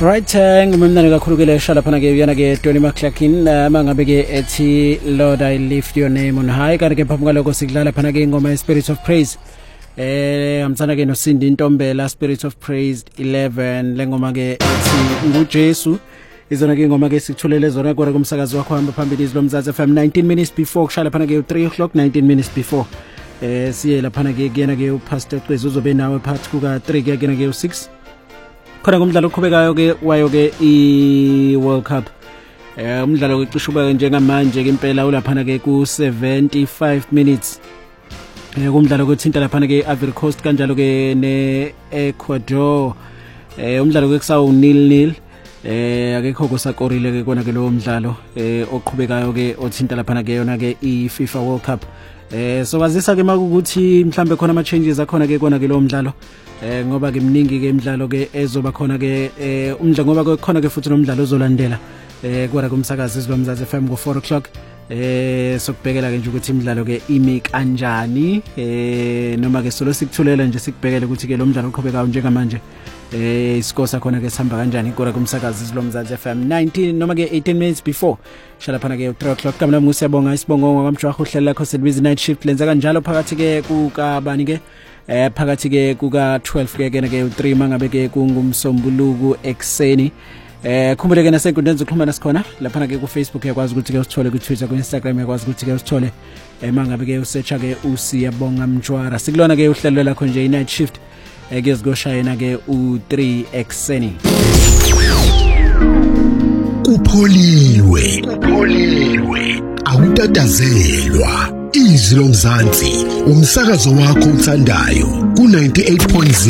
Right, ngimemnane kakhulu ke lesha lapha ke uyana ke Tony McClarkin mangabe ke ethi Lord I lift your name on high kanti ke phaphuka lokho sikudlala phana ke ingoma Spirit of Praise amtsana ke no Sindi Ntombela Spirit of Praise 11 lengoma ke ethi nguJesu izona ke ingoma ke sikuthulele zona kodwa kumsakazi wakho hamba phambili izilomzazi FM 19 minutes before kushala phana ke 3 o'clock 19 minutes before siye lapha ke kuyena ke uPastor Cwezu uzobe nawe phakathi kuka 3 ke kuyena ke u6 khona ngumdlalo oqhubekayo ke wayo ke iWorld Cup umdlalo ucishe ube njengamanje ke impela ulaphana ke ku 75 minutes umdlalo kuthinta laphana ke Ivory Coast kanjalo ke neEcuador umdlalo ke kusawu 0-0 akekho kusakorile ke kona ke lo mdlalo oqhubekayo ke othinta laphana ke yona ke iFIFA World Cup so kwazisa ke makuthi mhlambe khona ama changes akhona ke kona ke lo mdlalo ngoba ke mningi ke imidlalo ke ezoba khona ke umdla ngoba ke khona ke futhi nomdlalo ozolandela kwara kumsakazi izilomzazi FM ngo 4 o'clock sokubhekela ke nje ukuthi imidlalo ke imi kanjani noma ke solo sikuthulela nje sikubhekele ukuthi ke lo mdlalo uqhubekayo njengamanje iscore sakhona ke sihamba kanjani kwara kumsakazi izilomzazi FM 19 noma ke 18 minutes before shala phana ke 3 o'clock kamna musiyabonga isibongo kwamjwaho uhlela lakho selbizi night shift lenza kanjalo phakathi ke kukabani ke phakathi ke kuka 12 ke kena ke u3 mangabe ke kungumsombuluku ekseni khumbuleke nasenkundleni zokuxhumana sikhona lapha ke ku Facebook yakwazi ukuthi ke usithole ku Twitter ku Instagram yakwazi ukuthi ke usithole mangabe ke usearcha ke usiyabonga Mjwara sikulona ke uhlelo lakho nje i night shift kezgoshayena ke u3 ekseni upholiwe awutatazelwa izwi lomzansi umsakazo wakho uthandayo ku 98.0